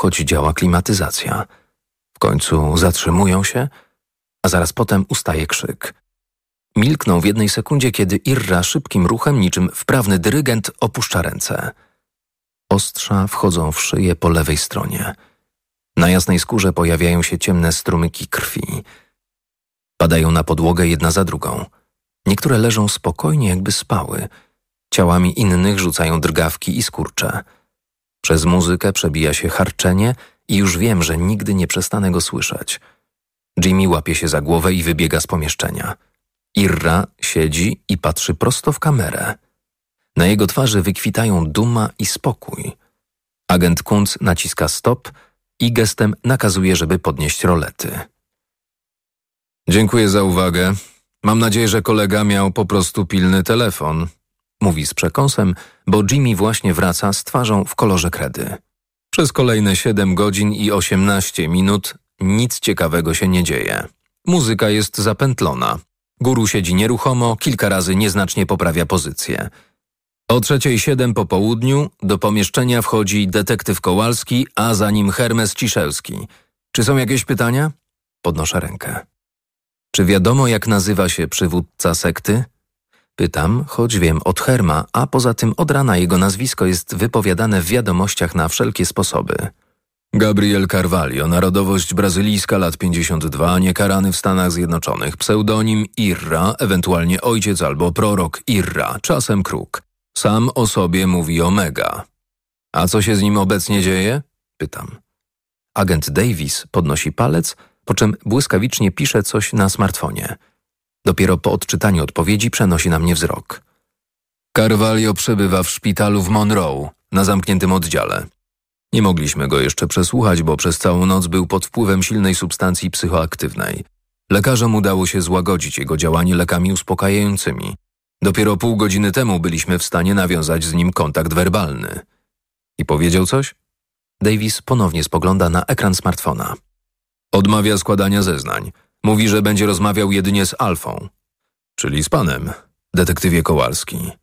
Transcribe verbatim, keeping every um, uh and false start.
choć działa klimatyzacja. W końcu zatrzymują się, a zaraz potem ustaje krzyk. Milkną w jednej sekundzie, kiedy Irra szybkim ruchem, niczym wprawny dyrygent, opuszcza ręce. Ostrza wchodzą w szyję po lewej stronie. Na jasnej skórze pojawiają się ciemne strumyki krwi. Padają na podłogę jedna za drugą. Niektóre leżą spokojnie, jakby spały. Ciałami innych rzucają drgawki i skurcze. Przez muzykę przebija się charczenie i już wiem, że nigdy nie przestanę go słyszeć. Jimmy łapie się za głowę i wybiega z pomieszczenia. Irra siedzi i patrzy prosto w kamerę. Na jego twarzy wykwitają duma i spokój. Agent Kuntz naciska stop i gestem nakazuje, żeby podnieść rolety. Dziękuję za uwagę. Mam nadzieję, że kolega miał po prostu pilny telefon. Mówi z przekąsem, bo Jimmy właśnie wraca z twarzą w kolorze kredy. Przez kolejne siedem godzin i osiemnaście minut nic ciekawego się nie dzieje. Muzyka jest zapętlona. Guru siedzi nieruchomo, kilka razy nieznacznie poprawia pozycję. O trzeciej siedem po południu do pomieszczenia wchodzi detektyw Kołalski, a za nim Hermes Ciszelski. Czy są jakieś pytania? Podnoszę rękę. Czy wiadomo, jak nazywa się przywódca sekty? Pytam, choć wiem od Herma, a poza tym od rana jego nazwisko jest wypowiadane w wiadomościach na wszelkie sposoby. Gabriel Carvalho, narodowość brazylijska, lat pięćdziesiąt dwa, niekarany w Stanach Zjednoczonych, pseudonim Irra, ewentualnie ojciec albo prorok Irra, czasem Kruk. Sam o sobie mówi Omega. A co się z nim obecnie dzieje? Pytam. Agent Davis podnosi palec, po czym błyskawicznie pisze coś na smartfonie. Dopiero po odczytaniu odpowiedzi przenosi na mnie wzrok. Carvalho przebywa w szpitalu w Monroe, na zamkniętym oddziale. Nie mogliśmy go jeszcze przesłuchać, bo przez całą noc był pod wpływem silnej substancji psychoaktywnej. Lekarzom udało się złagodzić jego działanie lekami uspokajającymi. Dopiero pół godziny temu byliśmy w stanie nawiązać z nim kontakt werbalny. I powiedział coś? Davis ponownie spogląda na ekran smartfona. Odmawia składania zeznań. Mówi, że będzie rozmawiał jedynie z Alfą. Czyli z panem, detektywie Kołalski.